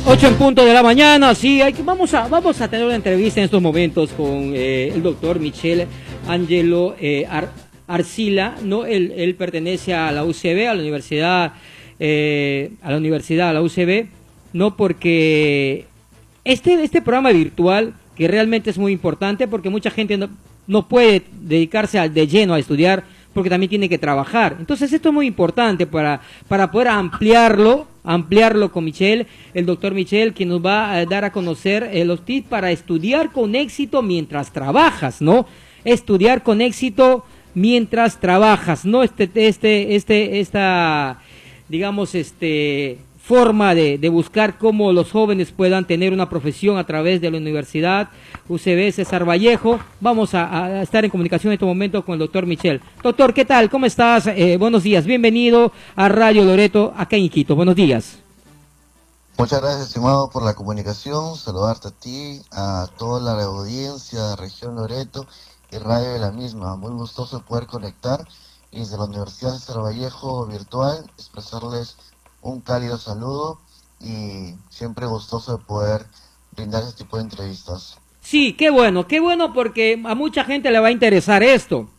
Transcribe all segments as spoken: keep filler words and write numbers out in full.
Ocho en punto de la mañana, sí, hay que, vamos, a, vamos a tener una entrevista en estos momentos con eh, el doctor Michel Angelo eh, Ar, Arcila, ¿no? Él, él pertenece a la U C B, a la universidad, eh, a la universidad, a la U C B, ¿no? Porque este, este programa virtual, que realmente es muy importante, porque mucha gente no, no puede dedicarse al, de lleno a estudiar, porque también tiene que trabajar. Entonces esto es muy importante para, para poder ampliarlo, ampliarlo con Michel, el doctor Michel, quien nos va a dar a conocer eh, los tips para estudiar con éxito mientras trabajas, ¿no? Estudiar con éxito mientras trabajas, ¿no? Este, este, este, esta, digamos, este... forma de, de buscar cómo los jóvenes puedan tener una profesión a través de la Universidad U C B César Vallejo. Vamos a, a estar en comunicación en este momento con el doctor Michel. Doctor, ¿qué tal? ¿Cómo estás? Eh, buenos días. Bienvenido a Radio Loreto, acá en Iquitos. Buenos días. Muchas gracias, estimado, por la comunicación. Saludarte a ti, a toda la audiencia de Región Loreto y Radio de la misma. Muy gustoso de poder conectar y desde la Universidad César Vallejo virtual expresarles un cálido saludo y siempre gustoso de poder brindar este tipo de entrevistas. Sí, qué bueno, qué bueno, porque a mucha gente le va a interesar esto.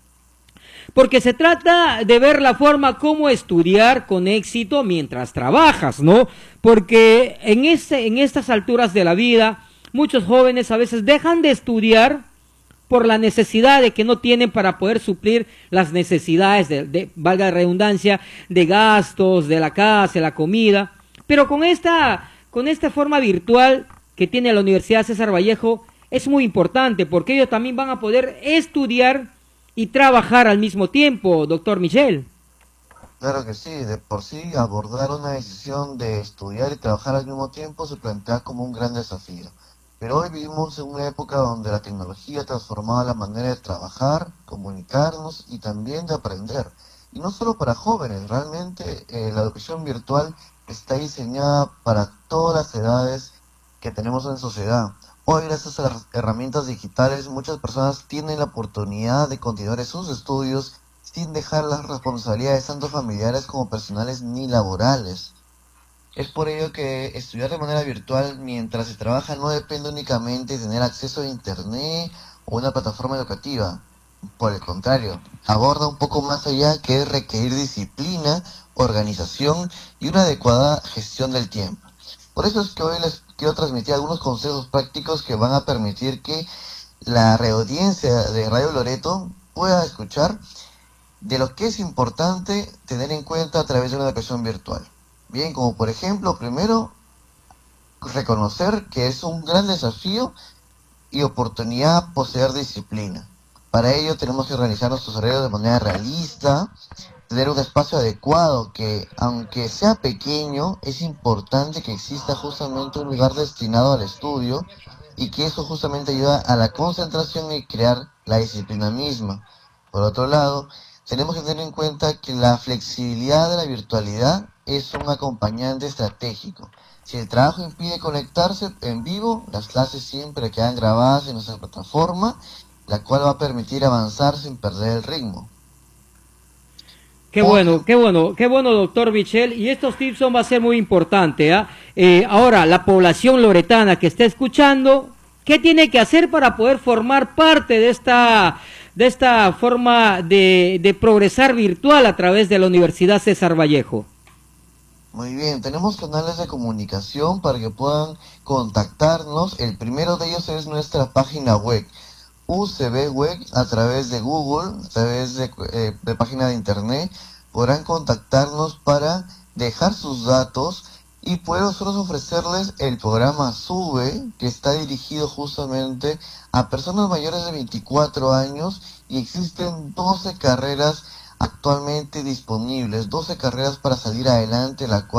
Porque se trata de ver la forma cómo estudiar con éxito mientras trabajas, ¿no? Porque en, este, en estas alturas de la vida, muchos jóvenes a veces dejan de estudiar por la necesidad de que no tienen para poder suplir las necesidades, de, de, valga la redundancia, de gastos, de la casa, de la comida. Pero con esta, con esta forma virtual que tiene la Universidad César Vallejo, es muy importante, porque ellos también van a poder estudiar y trabajar al mismo tiempo, doctor Michel. Claro que sí, de por sí abordar una decisión de estudiar y trabajar al mismo tiempo se plantea como un gran desafío. Pero hoy vivimos en una época donde la tecnología ha transformado la manera de trabajar, comunicarnos y también de aprender. Y no solo para jóvenes, realmente eh, la educación virtual está diseñada para todas las edades que tenemos en sociedad. Hoy, gracias a las herramientas digitales, muchas personas tienen la oportunidad de continuar sus estudios sin dejar las responsabilidades tanto familiares como personales ni laborales. Es por ello que estudiar de manera virtual mientras se trabaja no depende únicamente de tener acceso a internet o una plataforma educativa. Por el contrario, aborda un poco más allá, que es requerir disciplina, organización y una adecuada gestión del tiempo. Por eso es que hoy les quiero transmitir algunos consejos prácticos que van a permitir que la audiencia de Radio Loreto pueda escuchar de lo que es importante tener en cuenta a través de una educación virtual. Bien, como por ejemplo, primero, reconocer que es un gran desafío y oportunidad poseer disciplina. Para ello tenemos que organizar nuestros horarios de manera realista, tener un espacio adecuado que, aunque sea pequeño, es importante que exista justamente un lugar destinado al estudio y que eso justamente ayuda a la concentración y crear la disciplina misma. Por otro lado, tenemos que tener en cuenta que la flexibilidad de la virtualidad es un acompañante estratégico. Si el trabajo impide conectarse en vivo, las clases siempre quedan grabadas en nuestra plataforma, la cual va a permitir avanzar sin perder el ritmo. Qué bueno, qué bueno, qué bueno, doctor Michel, y estos tips son, va a ser muy importantes, ¿eh? Eh, ahora, la población loretana que está escuchando, ¿qué tiene que hacer para poder formar parte de esta, de esta forma de, de progresar virtual a través de la Universidad César Vallejo? Muy bien, tenemos canales de comunicación para que puedan contactarnos. El primero de ellos es nuestra página web, U C B Web, a través de Google, a través de, eh, de página de internet, podrán contactarnos para dejar sus datos y poder nosotros ofrecerles el programa SUBE, que está dirigido justamente a personas mayores de veinticuatro años, y existen doce carreras actualmente disponibles, doce carreras para salir adelante, la cual